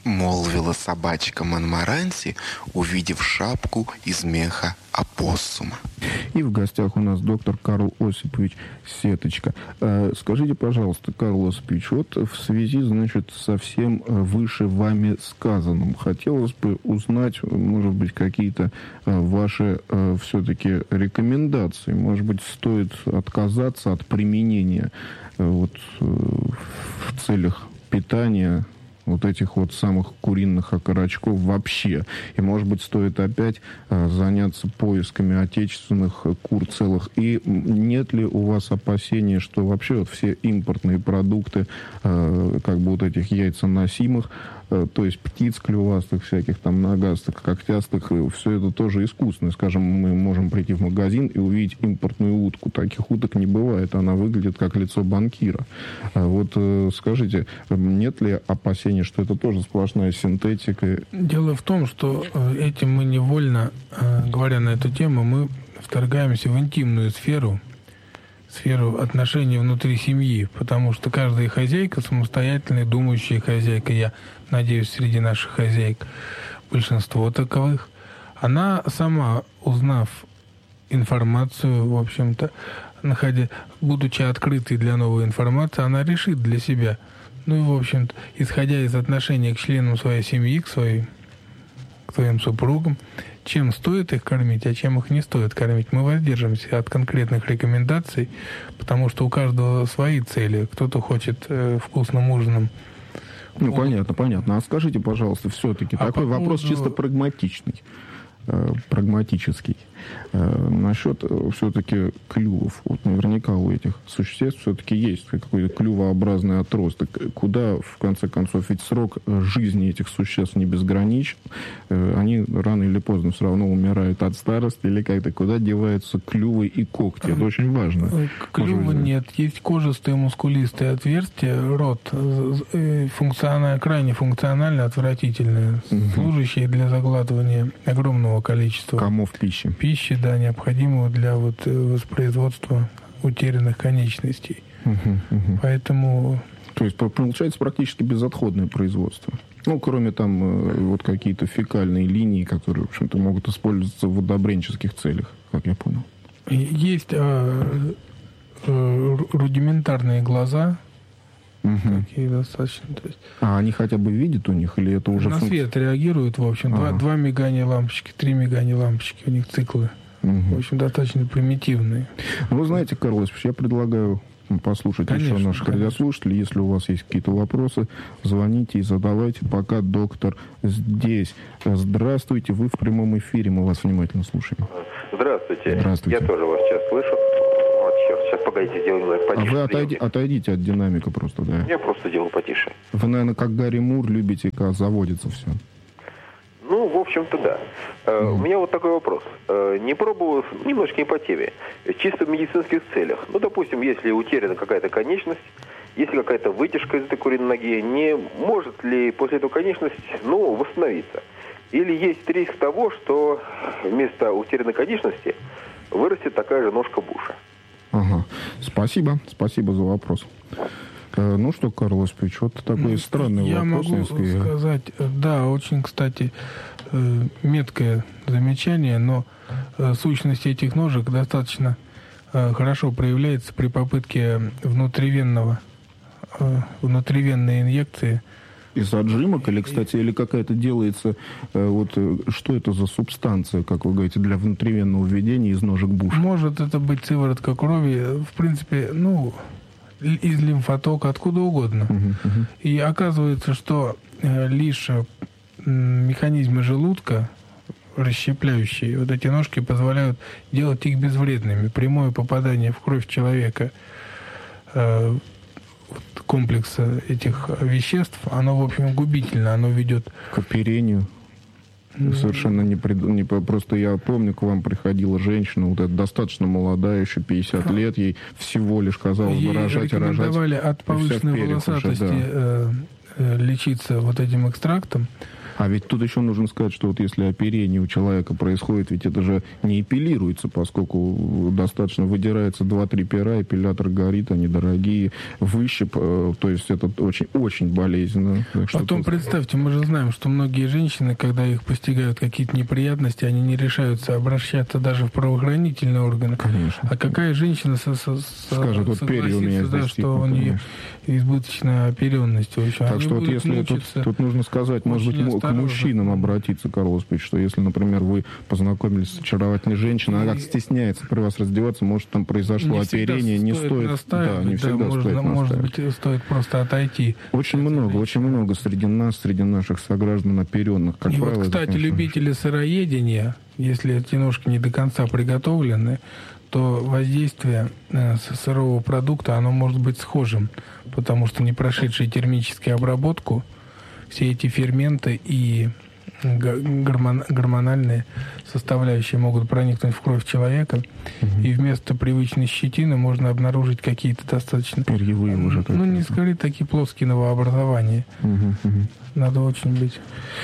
молвила собачка Монморанси, увидев шапку из меха опоссума. И в гостях у нас доктор Карл Осипович Сеточка. Скажите, пожалуйста, Карл Осипович, вот в связи, значит, со всем выше вами сказанным, хотелось бы узнать, может быть, какие-то ваши все-таки рекомендации. Может быть, стоит отказаться от применения вот в целях питания вот этих вот самых куриных окорочков вообще. И, может быть, стоит опять заняться поисками отечественных кур целых. И нет ли у вас опасений, что вообще вот все импортные продукты, как бы вот этих яйценосимых, то есть птиц клювастых, всяких там ногастых, когтястых, все это тоже искусственно. Скажем, мы можем прийти в магазин и увидеть импортную утку. Таких уток не бывает. Она выглядит как лицо банкира. Вот скажите, нет ли опасений, что это тоже сплошная синтетика? Дело в том, что этим мы невольно, говоря на эту тему, мы вторгаемся в интимную сферу отношений внутри семьи, потому что каждая хозяйка самостоятельная, думающая хозяйка, я надеюсь, среди наших хозяек большинство таковых, она сама, узнав информацию, в общем-то, будучи открытой для новой информации, она решит для себя, ну и, в общем-то, исходя из отношения к членам своей семьи, к своим супругам, чем стоит их кормить, а чем их не стоит кормить. Мы воздержимся от конкретных рекомендаций, потому что у каждого свои цели. Кто-то хочет вкусным ужином. Ну, понятно. А скажите, пожалуйста, все-таки такой вопрос чисто прагматичный. Прагматический. Насчет все-таки клювов. Вот наверняка у этих существ все-таки есть какой-то клювообразный отросток. Куда, в конце концов, ведь срок жизни этих существ не безграничен. Они рано или поздно все равно умирают от старости или как-то. Куда деваются клювы и когти? Это очень важно. Клюва нет. Есть кожистые мускулистые отверстия, рот, крайне функционально отвратительные, служащие для заглатывания огромного количества комов пищи. Пищи, да, необходимого для воспроизводства утерянных конечностей. Поэтому... То есть получается практически безотходное производство. Ну, кроме там вот какие-то фекальные линии, которые, в общем-то, могут использоваться в удобренческих целях, как я понял. Есть рудиментарные глаза, какие достаточно. То есть, они хотя бы видят у них, или это уже... На свет реагируют, в общем. Два мигания лампочки, 3 мигания лампочки, у них циклы. В общем, достаточно примитивные. Вы знаете, Карл Осипович, я предлагаю послушать еще наших радиослушателей. Если у вас есть какие-то вопросы, звоните и задавайте. Пока доктор здесь. Здравствуйте, вы в прямом эфире, мы вас внимательно слушаем. Здравствуйте. Здравствуйте. Я тоже вас сейчас слышу. Сейчас, погодите, сделаю потише. А вы отойдите от динамика просто, да? Я просто делаю потише. Вы, наверное, как Гарри Мур, любите, когда заводится все. Ну, в общем-то, да. У меня вот такой вопрос. Не пробовал, немножко не по теме, чисто в медицинских целях. Ну, допустим, если утеряна какая-то конечность, если какая-то вытяжка из этой куриной ноги, не может ли после этого конечность, восстановиться? Или есть риск того, что вместо утерянной конечности вырастет такая же ножка Буша? Ага. Спасибо за вопрос. Ну что, Карл Осипович, вот такой странный я вопрос. Я могу сказать, да, очень, кстати, меткое замечание, но сущность этих ножек достаточно хорошо проявляется при попытке внутривенной инъекции. Из отжимок или, кстати, или какая-то делается, что это за субстанция, как вы говорите, для внутривенного введения из ножек Буша? Может это быть сыворотка крови, в принципе, из лимфотока, откуда угодно. И оказывается, что лишь механизмы желудка, расщепляющие вот эти ножки, позволяют делать их безвредными. Прямое попадание в кровь человека комплекса этих веществ, оно, в общем, губительно, оно ведет к оперению. Совершенно не просто я помню, к вам приходила женщина, вот эта достаточно молодая, еще 50 лет, ей всего лишь казалось бы рожать и рожать. Ей рекомендовали от повышенной волосатости лечиться вот этим экстрактом. А ведь тут еще нужно сказать, что вот если оперение у человека происходит, ведь это же не эпилируется, поскольку достаточно выдирается 2-3 пера, эпилятор горит, они дорогие, выщип, то есть это очень болезненно. Потом представьте, мы же знаем, что многие женщины, когда их постигают какие-то неприятности, они не решаются обращаться даже в правоохранительные органы. Конечно. А какая женщина скажет, вот перья у меня здесь, что у нее избыточная оперенность? Так что вот если тут нужно сказать, может быть, к мужчинам обратиться, Карл Осипович, что если, например, вы познакомились с очаровательной женщиной, она как стесняется при вас раздеваться, может, там произошло оперение, не стоит... Да, не всегда стоит настаивать. Может быть, стоит просто отойти. Очень много среди нас, среди наших сограждан оперенных. Как правило, вот, кстати, любители сыроедения, если эти ножки не до конца приготовлены, то воздействие сырого продукта, оно может быть схожим, потому что не прошедшие термическую обработку, все эти ферменты и гормональные составляющие могут проникнуть в кровь человека, и вместо привычной щетины можно обнаружить какие-то достаточно... Перьевые уже. Ну, не сказать, такие плоские новообразования. Надо очень быть...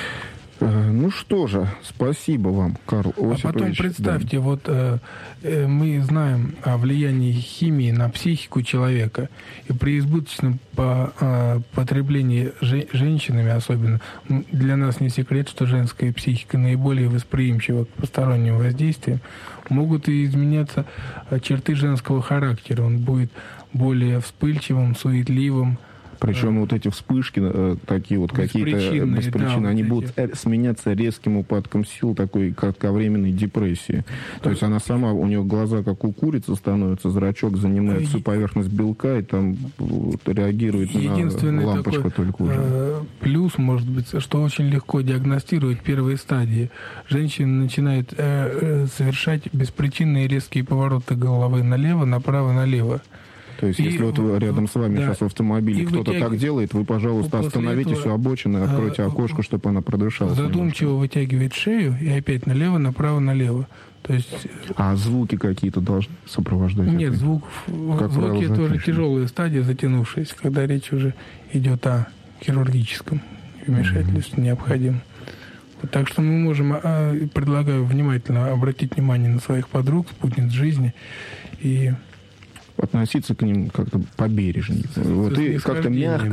Ну что же, спасибо вам, Карл Осипович. А потом представьте, вот мы знаем о влиянии химии на психику человека, и при избыточном потреблении женщинами особенно, для нас не секрет, что женская психика наиболее восприимчива к посторонним воздействиям, могут и изменяться черты женского характера. Он будет более вспыльчивым, суетливым. Причем вот эти вспышки, такие вот какие-то беспричинные, да, они будут сменяться резким упадком сил, такой кратковременной депрессии. То есть она сама, у нее глаза как у курицы становятся, зрачок занимает всю поверхность белка и там реагирует на лампочку только уже. Плюс, может быть, что очень легко диагностировать первые стадии. Женщина начинает совершать беспричинные резкие повороты головы налево, направо, налево. То есть, если вот рядом с вами сейчас в автомобиле кто-то так делает, вы, пожалуйста, остановитесь у обочины, откройте окошко, чтобы она продышала. Задумчиво вытягивает шею и опять налево, направо, налево. То есть... А звуки какие-то должны сопровождать? Нет, звуки это уже тяжелые стадии, затянувшиеся, когда речь уже идет о хирургическом вмешательстве необходимом. Так что мы можем, предлагаю внимательно обратить внимание на своих подруг, спутниц жизни и... относиться к ним как-то побережнее. Вот, и как-то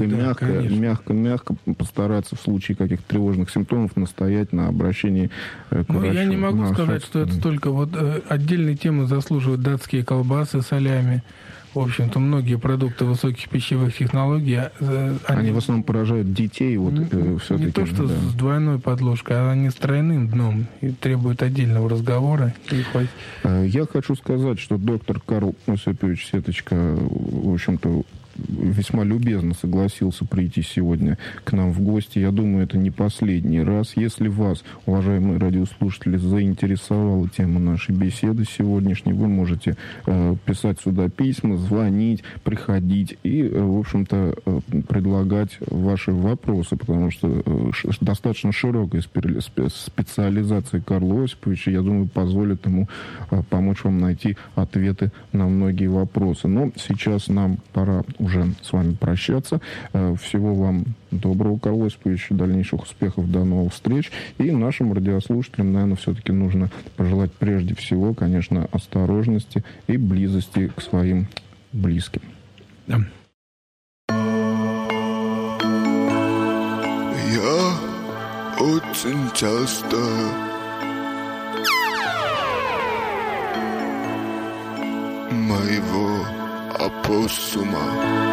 мягко постараться в случае каких-то тревожных симптомов настоять на обращении к врачу. Я не могу сказать, что это только... Вот отдельной темы заслуживают датские колбасы, солями. В общем-то, многие продукты высоких пищевых технологий... Они в основном поражают детей. Вот, все-таки, не то, что с двойной подложкой, а они с тройным дном и требуют отдельного разговора. Я хочу сказать, что доктор Карл Осипович Сеточка, в общем-то, весьма любезно согласился прийти сегодня к нам в гости. Я думаю, это не последний раз. Если вас, уважаемые радиослушатели, заинтересовала тема нашей беседы сегодняшней, вы можете писать сюда письма, звонить, приходить и, в общем-то, предлагать ваши вопросы, потому что достаточно широкая специализация Карла Осиповича, я думаю, позволит ему помочь вам найти ответы на многие вопросы. Но сейчас нам пора уже с вами прощаться. Всего вам доброго, Карл Осипович, дальнейших успехов, до новых встреч. И нашим радиослушателям, наверное, все-таки нужно пожелать прежде всего, конечно, осторожности и близости к своим близким. Да. Я очень часто моего опоссума